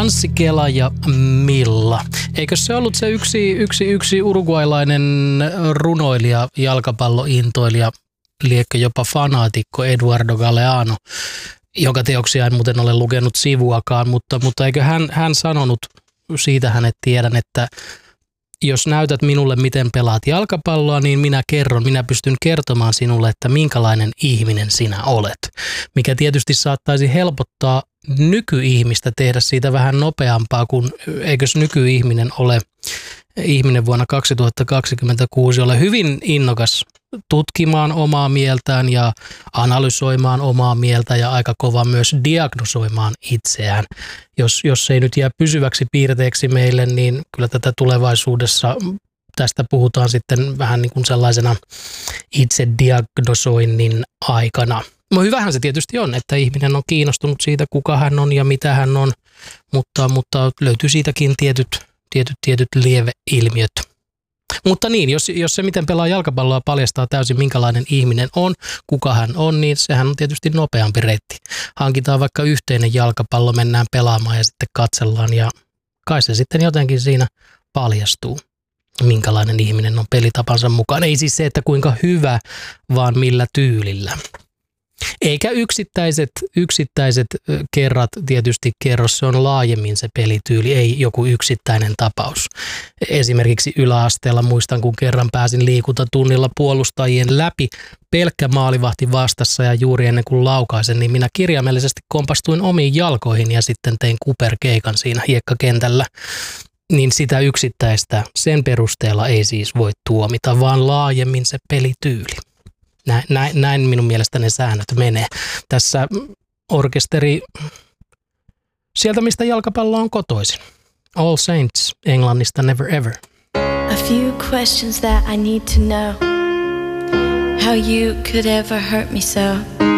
Anssi Kela ja Milla. Eikö se ollut se yksi uruguailainen runoilija, jalkapallointoilija, liekö jopa fanaatikko Eduardo Galeano, jonka teoksia en muuten ole lukenut sivuakaan, mutta eikö hän sanonut, siitä hänet tiedän, että jos näytät minulle, miten pelaat jalkapalloa, niin minä pystyn kertomaan sinulle, että minkälainen ihminen sinä olet. Mikä tietysti saattaisi helpottaa nykyihmistä tehdä siitä vähän nopeampaa, kun eikös nykyihminen ole, ihminen vuonna 2026 ole hyvin innokas tutkimaan omaa mieltään ja analysoimaan omaa mieltä ja aika kova myös diagnosoimaan itseään. Jos ei nyt jää pysyväksi piirteeksi meille, niin kyllä tätä tulevaisuudessa tästä puhutaan sitten vähän niin kuin sellaisena itse diagnosoinnin aikana. No hyvähän se tietysti on, että ihminen on kiinnostunut siitä, kuka hän on ja mitä hän on, mutta löytyy siitäkin tietyt lieveilmiöt. Mutta niin, jos se miten pelaa jalkapalloa paljastaa täysin minkälainen ihminen on, kuka hän on, niin sehän on tietysti nopeampi reitti. Hankitaan vaikka yhteinen jalkapallo, mennään pelaamaan ja sitten katsellaan ja kai se sitten jotenkin siinä paljastuu, minkälainen ihminen on pelitapansa mukaan. Ei siis se, että kuinka hyvä, vaan millä tyylillä. Eikä yksittäiset kerrat tietysti kerro, se on laajemmin se pelityyli, ei joku yksittäinen tapaus. Esimerkiksi yläasteella muistan, kun kerran pääsin liikuntatunnilla puolustajien läpi, pelkkä maalivahti vastassa ja juuri ennen kuin laukaisen, niin minä kirjaimellisesti kompastuin omiin jalkoihin ja sitten tein kuperkeikan siinä hiekkakentällä. Niin sitä yksittäistä sen perusteella ei siis voi tuomita, vaan laajemmin se pelityyli. Näin minun mielestäni ne säännöt menee. Tässä orkesteri, sieltä mistä jalkapallo on kotoisin. All Saints, englannista Never Ever. A few questions that I need to know. How you could ever hurt me so.